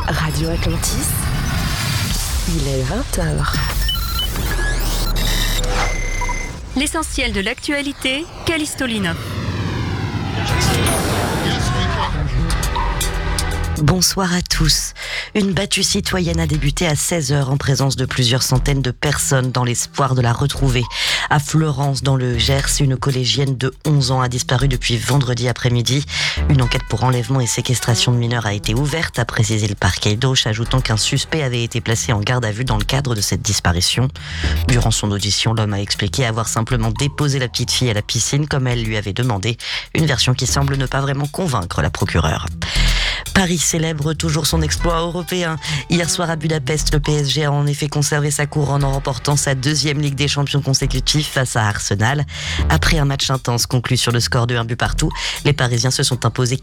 Radio Atlantis, il est 20h. L'essentiel de l'actualité, Callisto Linov. Bonsoir à tous. Une battue citoyenne a débuté à 16h en présence de plusieurs centaines de personnes dans l'espoir de la retrouver. À Fleurance, dans le Gers, une collégienne de 11 ans a disparu depuis vendredi après-midi. Une enquête pour enlèvement et séquestration de mineurs a été ouverte, a précisé le parquet d'Auch, ajoutant qu'un suspect avait été placé en garde à vue dans le cadre de cette disparition. Durant son audition, l'homme a expliqué avoir simplement déposé la petite fille à la piscine comme elle lui avait demandé. Une version qui semble ne pas vraiment convaincre la procureure. Paris célèbre toujours son exploit européen. Hier soir à Budapest, le PSG a en effet conservé sa couronne en remportant sa deuxième Ligue des Champions consécutive face à Arsenal. Après un match intense conclu sur le score de 1 but partout, les Parisiens se sont imposés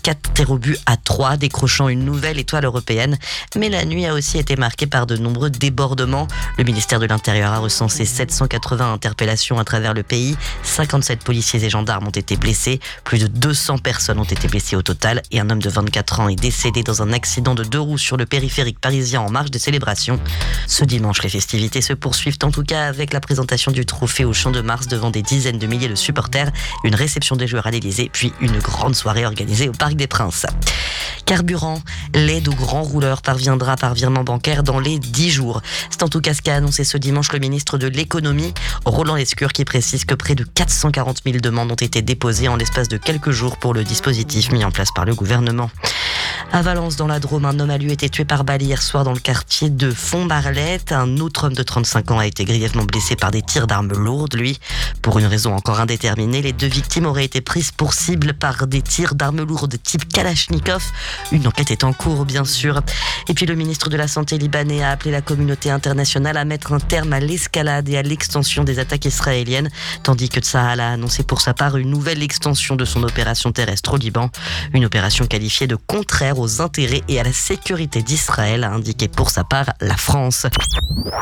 4-3, décrochant une nouvelle étoile européenne. Mais la nuit a aussi été marquée par de nombreux débordements. Le ministère de l'Intérieur a recensé 780 interpellations à travers le pays. 57 policiers et gendarmes ont été blessés. Plus de 200 personnes ont été blessées au total et un homme de 24 ans est décédé dans un accident de 2 roues sur le périphérique parisien en marge des célébrations. Ce dimanche, les festivités se poursuivent en tout cas avec la présentation du trophée au Champ de Mars devant des dizaines de milliers de supporters, une réception des joueurs à l'Élysée, puis une grande soirée organisée au Parc des Princes. Carburant, l'aide aux grands rouleurs parviendra par virement bancaire dans les 10 jours. C'est en tout cas ce qu'a annoncé ce dimanche le ministre de l'Économie, Roland Lescure, qui précise que près de 440 000 demandes ont été déposées en l'espace de quelques jours pour le dispositif mis en place par le gouvernement. À Valence, dans la Drôme, un homme a été tué par balle hier soir dans le quartier de Font-Barlette. Un autre homme de 35 ans a été grièvement blessé par des tirs d'armes lourdes, lui. Pour une raison encore indéterminée, les 2 victimes auraient été prises pour cible par des tirs d'armes lourdes type Kalachnikov. Une enquête est en cours, bien sûr. Et puis le ministre de la Santé libanais a appelé la communauté internationale à mettre un terme à l'escalade et à l'extension des attaques israéliennes, tandis que Tsahal a annoncé pour sa part une nouvelle extension de son opération terrestre au Liban. Une opération qualifiée de contraire aux intérêts et à la sécurité d'Israël, a indiqué pour sa part la France.